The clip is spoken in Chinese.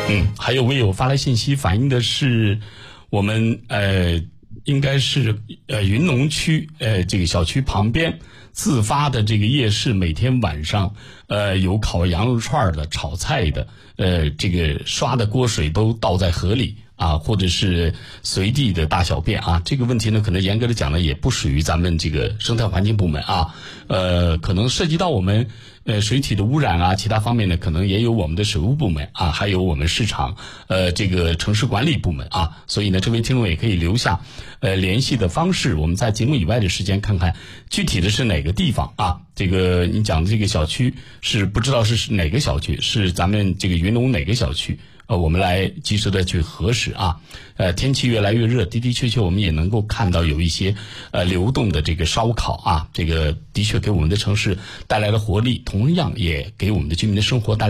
还有微友发来信息反映的是我们应该是云农区这个小区旁边自发的这个夜市，每天晚上有烤羊肉串的、炒菜的，这个刷的锅水都倒在河里啊，或者是随地的大小便啊。这个问题呢，可能严格的讲呢，也不属于咱们这个生态环境部门啊，可能涉及到我们水体的污染啊，其他方面呢，可能也有我们的水务部门啊，还有我们市场这个城市管理部门啊。所以呢，这位听众也可以留下联系的方式，我们在节目以外的时间看看具体的是哪个地方啊。这个你讲的这个小区是不知道是哪个小区，是咱们这个云龙哪个小区？我们来及时的去核实啊。天气越来越热，的确我们也能够看到有一些流动的这个烧烤啊，这个的确给我们的城市带来了活力，同样也给我们的居民的生活带来